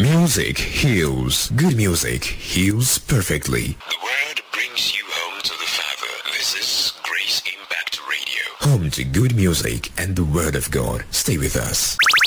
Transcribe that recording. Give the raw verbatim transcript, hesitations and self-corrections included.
Music heals. Good music heals perfectly. The word brings you home to the Father. This is Grace Impact Radio. Home to good music and the Word of God. Stay with us.